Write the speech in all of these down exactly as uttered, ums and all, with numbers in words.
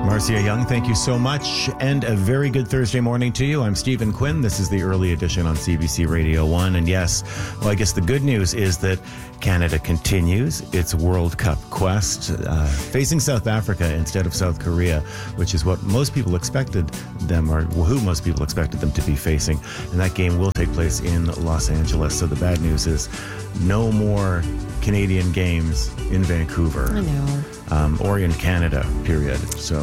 Marcia Young, thank you so much, and a very good Thursday morning to you. I'm Stephen Quinn. This is the early edition on C B C Radio one, and yes, well, I guess the good news is that Canada continues its World Cup quest, uh, facing South Africa instead of South Korea, which is what most people expected them, or who most people expected them to be facing. And that game will take place in Los Angeles. So the bad news is no more Canadian games in Vancouver. I know. Um, or in Canada, period. So,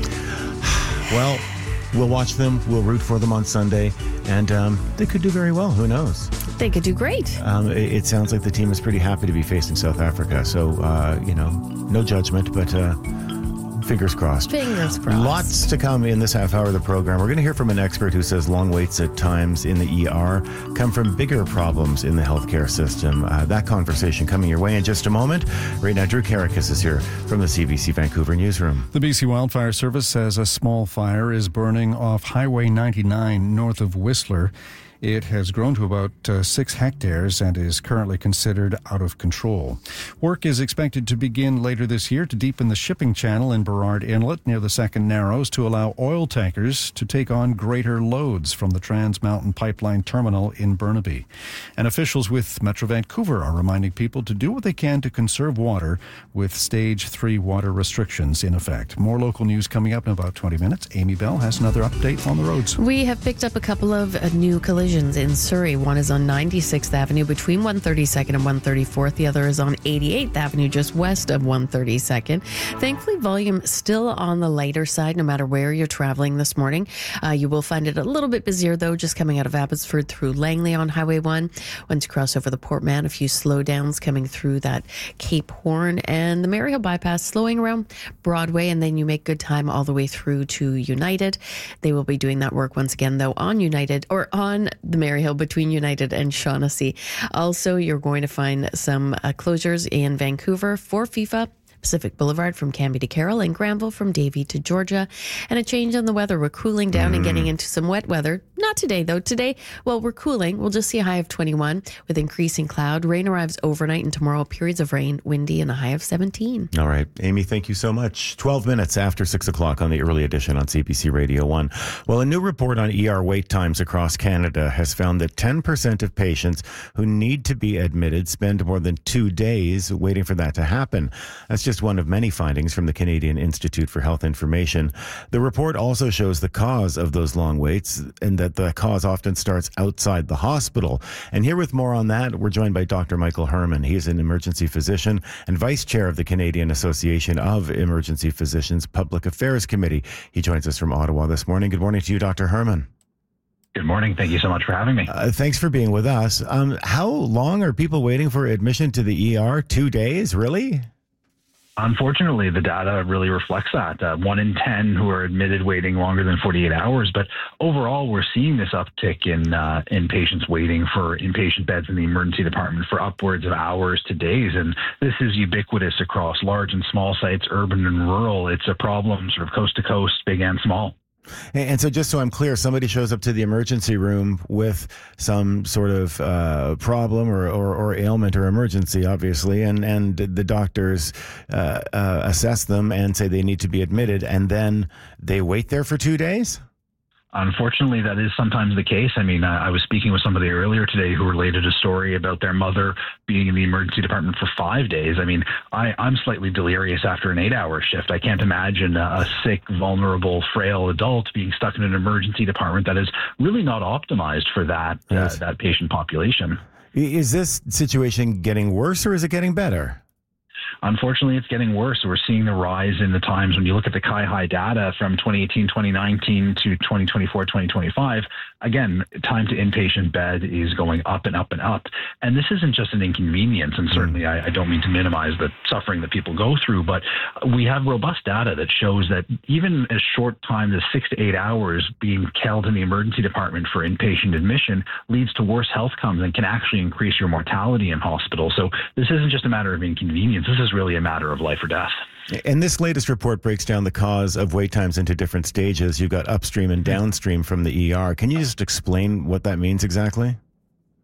well, we'll watch them. We'll root for them on Sunday. And um, they could do very well. Who knows? They could do great. Um, it, it sounds like the team is pretty happy to be facing South Africa. So, uh, you know, no judgment, but uh, fingers crossed. Fingers crossed. Lots to come in this half hour of the program. We're going to hear from an expert who says long waits at times in the E R come from bigger problems in the healthcare system. Uh, that conversation coming your way in just a moment. Right now, Drew Karakis is here from the C B C Vancouver newsroom. The B C Wildfire Service says a small fire is burning off Highway ninety-nine north of Whistler. It has grown to about uh, six hectares and is currently considered out of control. Work is expected to begin later this year to deepen the shipping channel in Burrard Inlet near the Second Narrows to allow oil tankers to take on greater loads from the Trans Mountain Pipeline Terminal in Burnaby. And officials with Metro Vancouver are reminding people to do what they can to conserve water with Stage three water restrictions in effect. More local news coming up in about twenty minutes. Amy Bell has another update on the roads. We have picked up a couple of uh, new collisions in Surrey. One is on ninety-sixth Avenue between one thirty-second and one thirty-fourth. The other is on eighty-eighth Avenue just west of one thirty-second. Thankfully, volume still on the lighter side no matter where you're traveling this morning. Uh, you will find it a little bit busier though, just coming out of Abbotsford through Langley on Highway one. Once you cross over the Port Mann, a few slowdowns coming through that Cape Horn and the Maryhill bypass slowing around Broadway, and then you make good time all the way through to United. They will be doing that work once again though on United or on the Maryhill between United and Shaughnessy. Also, you're going to find some uh, closures in Vancouver for FIFA, Pacific Boulevard from Cambie to Carroll, and Granville from Davie to Georgia. And a change on the weather. We're cooling down mm. and getting into some wet weather. Not today, though. Today, well, we're cooling. We'll just see a high of twenty-one with increasing cloud. Rain arrives overnight, and tomorrow periods of rain, windy, and a high of seventeen. All right. Amy, thank you so much. twelve minutes after six o'clock on the early edition on C B C Radio one. Well, a new report on E R wait times across Canada has found that ten percent of patients who need to be admitted spend more than two days waiting for that to happen. That's just one of many findings from the Canadian Institute for Health Information. The report also shows the cause of those long waits, and that the cause often starts outside the hospital. And here with more on that, we're joined by Doctor Michael Herman. He is an emergency physician and vice chair of the Canadian Association of Emergency Physicians Public Affairs Committee. He joins us from Ottawa this morning. Good morning to you, Doctor Herman. Good morning. Thank you so much for having me. Uh, thanks for being with us. Um, how long are people waiting for admission to the E R? Two days? Really? Unfortunately, the data really reflects that. Uh, one in ten who are admitted waiting longer than forty-eight hours. But overall, we're seeing this uptick in uh, in patients waiting for inpatient beds in the emergency department for upwards of hours to days. And this is ubiquitous across large and small sites, urban and rural. It's a problem sort of coast to coast, big and small. And so just so I'm clear, somebody shows up to the emergency room with some sort of uh, problem or, or, or ailment or emergency, obviously, and, and the doctors uh, uh, assess them and say they need to be admitted, and then they wait there for two days? Unfortunately, that is sometimes the case. I mean, uh, I was speaking with somebody earlier today who related a story about their mother being in the emergency department for five days. I mean, I, I'm slightly delirious after an eight-hour shift. I can't imagine a, a sick, vulnerable, frail adult being stuck in an emergency department that is really not optimized for that yes. uh, that patient population. Is this situation getting worse or is it getting better? Unfortunately, it's getting worse. We're seeing the rise in the times when you look at the C I H I data from twenty eighteen, twenty nineteen to twenty twenty-four, twenty twenty-five. Again, time to inpatient bed is going up and up and up. And this isn't just an inconvenience. And certainly I, I don't mean to minimize the suffering that people go through, but we have robust data that shows that even a short time, as six to eight hours being held in the emergency department for inpatient admission leads to worse health outcomes and can actually increase your mortality in hospital. So this isn't just a matter of inconvenience. This is really a matter of life or death. And this latest report breaks down the cause of wait times into different stages. You've got upstream and downstream from the E R. Can you just explain what that means exactly?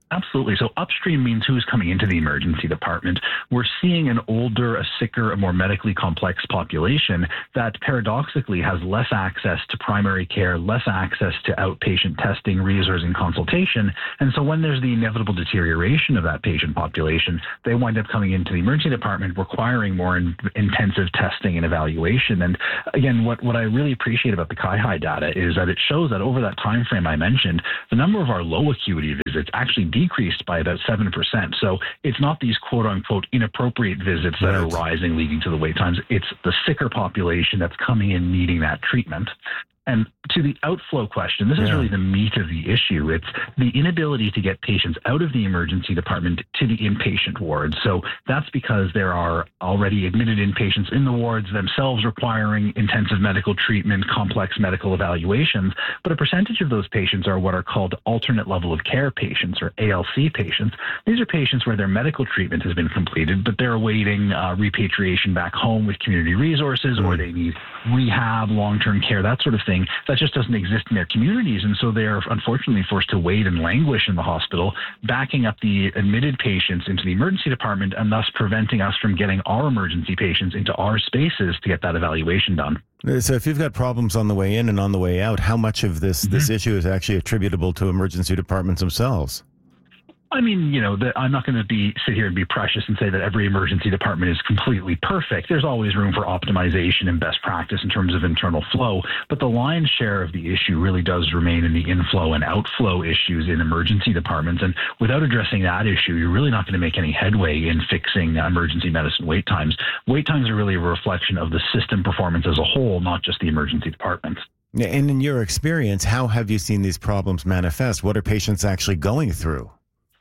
Absolutely. So upstream means who's coming into the emergency department. We're seeing an older, a sicker, a more medically complex population that paradoxically has less access to primary care, less access to outpatient testing, resource, and consultation. And so when there's the inevitable deterioration of that patient population, they wind up coming into the emergency department requiring more in, intensive testing and evaluation. And again, what, what I really appreciate about the CIHI data is that it shows that over that time frame I mentioned, the number of our low acuity visits actually decreased by about seven percent. So it's not these quote unquote inappropriate visits that right. are rising, leading to the wait times. It's the sicker population that's coming in needing that treatment. And to the outflow question, this yeah. is really the meat of the issue. It's the inability to get patients out of the emergency department to the inpatient ward. So that's because there are already admitted inpatients in the wards themselves requiring intensive medical treatment, complex medical evaluations. But a percentage of those patients are what are called alternate level of care patients, or A L C patients. These are patients where their medical treatment has been completed, but they're awaiting uh, repatriation back home with community resources, mm. or they need rehab, long-term care, that sort of thing. That just doesn't exist in their communities. And so they're unfortunately forced to wait and languish in the hospital, backing up the admitted patients into the emergency department and thus preventing us from getting our emergency patients into our spaces to get that evaluation done. So if you've got problems on the way in and on the way out, how much of this, mm-hmm. this issue is actually attributable to emergency departments themselves? I mean, you know, the, I'm not going to be sit here and be precious and say that every emergency department is completely perfect. There's always room for optimization and best practice in terms of internal flow. But the lion's share of the issue really does remain in the inflow and outflow issues in emergency departments. And without addressing that issue, you're really not going to make any headway in fixing emergency medicine wait times. Wait times are really a reflection of the system performance as a whole, not just the emergency departments. And in your experience, how have you seen these problems manifest? What are patients actually going through?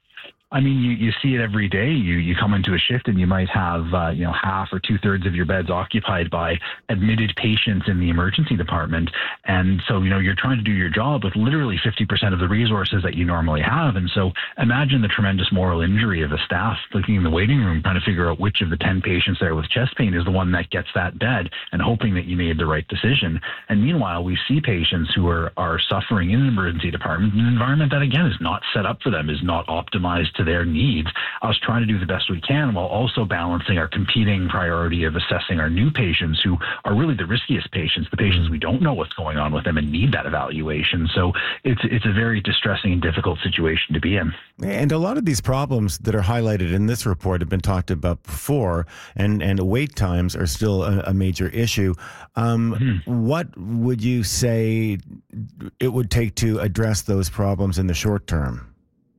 I mean, you, you see it every day. You you come into a shift and you might have, uh, you know, half or two thirds of your beds occupied by admitted patients in the emergency department. And so, you know, you're trying to do your job with literally fifty percent of the resources that you normally have. And so imagine the tremendous moral injury of the staff looking in the waiting room, trying to figure out which of the ten patients there with chest pain is the one that gets that bed and hoping that you made the right decision. And meanwhile, we see patients who are, are suffering in an emergency department in an environment that, again, is not set up for them, is not optimized to their needs. Us trying to do the best we can while also balancing our competing priority of assessing our new patients who are really the riskiest patients, the patients we don't know what's going on with them and need that evaluation. So it's it's a very distressing and difficult situation to be in. And a lot of these problems that are highlighted in this report have been talked about before, and, and wait times are still a, a major issue. Um, mm-hmm. What would you say it would take to address those problems in the short term?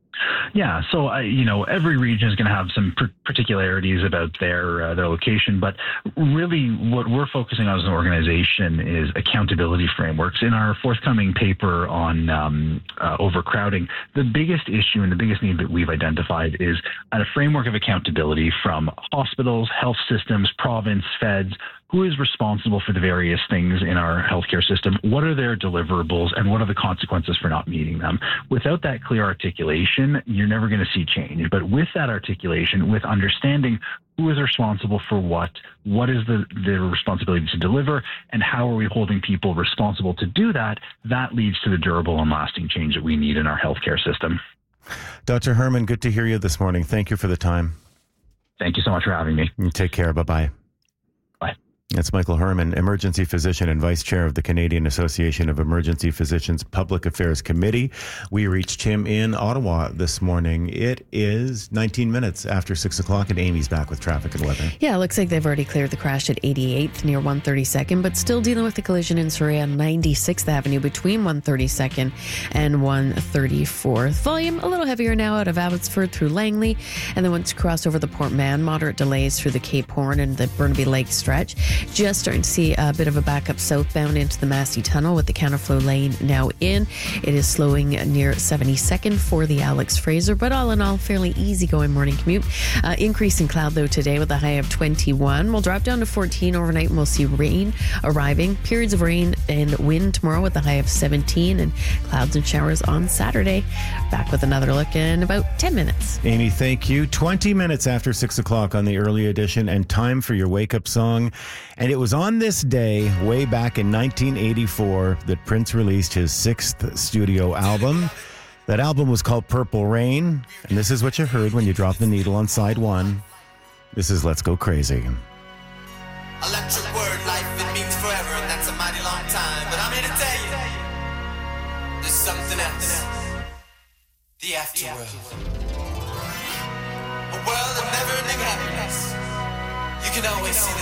Yeah, so I, you know, every region is going to have some particularities about their uh, their location, but really, what we're focusing on as an organization is accountability frameworks. In our forthcoming paper on um, uh, overcrowding, the biggest issue and the biggest need that we've identified is a framework of accountability from hospitals, health systems, province, feds. Who is responsible for the various things in our healthcare system? What are their deliverables and what are the consequences for not meeting them? Without that clear articulation, you're never going to see change. But with that articulation, with understanding who is responsible for what, what is the, the responsibility to deliver, and how are we holding people responsible to do that, that leads to the durable and lasting change that we need in our healthcare system. Doctor Herman, good to hear you this morning. Thank you for the time. Thank you so much for having me. You take care. Bye-bye. Bye. That's Michael Herman, emergency physician and vice chair of the Canadian Association of Emergency Physicians Public Affairs Committee. We reached him in Ottawa this morning. It is nineteen minutes after six o'clock, and Amy's back with traffic and weather. Yeah, it looks like they've already cleared the crash at eighty-eighth near one thirty-second, but still dealing with the collision in Surrey on ninety-sixth Avenue between one thirty-second and one thirty-fourth. Volume a little heavier now out of Abbotsford through Langley, and then once you cross over the Port Mann, moderate delays through the Cape Horn and the Burnaby Lake stretch. Just starting to see a bit of a backup southbound into the Massey Tunnel with the counterflow lane now in. It is slowing near seventy-second for the Alex Fraser, but all in all, fairly easygoing morning commute. Uh, increase in cloud though today with a high of twenty-one. We'll drop down to fourteen overnight and we'll see rain arriving. Periods of rain and wind tomorrow with a high of seventeen, and clouds and showers on Saturday. Back with another look in about ten minutes. Amy, thank you. twenty minutes after six o'clock on the early edition, and time for your wake up song. And it was on this day, way back in nineteen eighty-four, that Prince released his sixth studio album. That album was called Purple Rain, and this is what you heard when you dropped the needle on side one. This is Let's Go Crazy. Electric word, life, it means forever, and that's a mighty long time. But I'm here to tell you, there's something else. The afterworld. A world of never-ending happiness. You can always see the